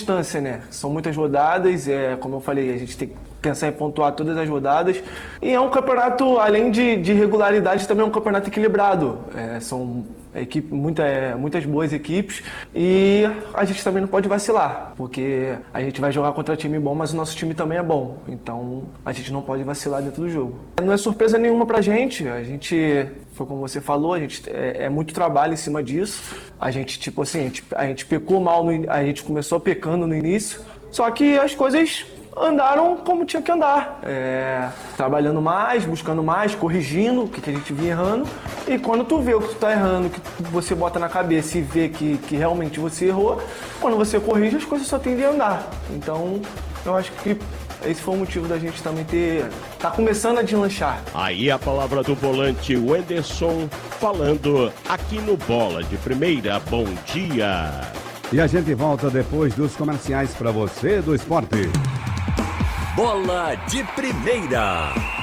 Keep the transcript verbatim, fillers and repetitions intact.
constância, né? São muitas rodadas, é, como eu falei, a gente tem que pensar em pontuar todas as rodadas. E é um campeonato, além de, de regularidade, também é um campeonato equilibrado. É, são equipe, muita, é, muitas boas equipes e a gente também não pode vacilar, porque a gente vai jogar contra time bom, mas o nosso time também é bom. Então a gente não pode vacilar dentro do jogo. Não é surpresa nenhuma pra gente. A gente, foi como você falou, a gente é, é muito trabalho em cima disso. A gente, tipo assim, a gente, a gente pecou mal, no, a gente começou pecando no início, só que as coisas andaram como tinha que andar, é, trabalhando mais, buscando mais, corrigindo o que, que a gente vinha errando. E quando tu vê o que tu tá errando, o que você bota na cabeça e vê que, que realmente você errou, quando você corrige, as coisas só tendem a andar. Então, eu acho que esse foi o motivo da gente também ter... tá começando a deslanchar. Aí a palavra do volante Wenderson falando aqui no Bola de Primeira. Bom dia! E a gente volta depois dos comerciais para você do esporte. Bola de Primeira.